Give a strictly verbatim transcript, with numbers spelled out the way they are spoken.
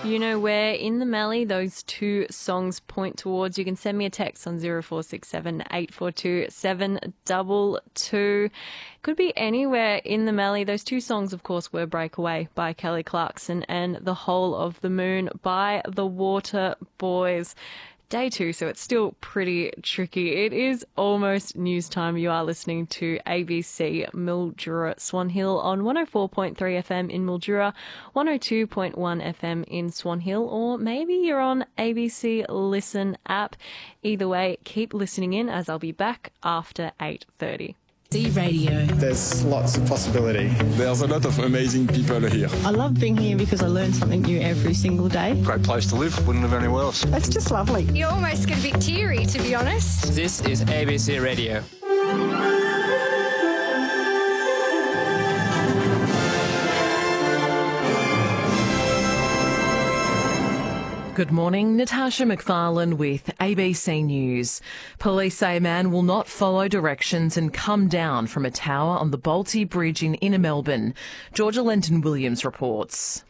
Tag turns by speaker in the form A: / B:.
A: You know where in the Mallee those two songs point towards. You can send me a text on zero four six seven, eight four two, seven two two. Could be anywhere in the Mallee. Those two songs, of course, were Breakaway by Kelly Clarkson and The Whole of the Moon by the Water Boys. Day two, so it's still pretty tricky. It is almost news time. You are listening to A B C Mildura Swan Hill on one oh four point three F M in Mildura, one oh two point one F M in Swan Hill, or maybe you're on A B C Listen app. Either way, keep listening in as I'll be back after eight thirty.
B: C Radio.
C: There's lots of possibility.
D: There's a lot of amazing people here.
E: I love being here because I learn something new every single day.
D: Great place to live. Wouldn't live anywhere else.
E: It's just lovely.
F: You almost get a bit teary, to be honest.
G: This is A B C Radio.
H: Good morning, Natasha McFarlane with A B C News. Police say a man will not follow directions and come down from a tower on the Balti Bridge in Inner Melbourne. Georgia Lenton Williams reports.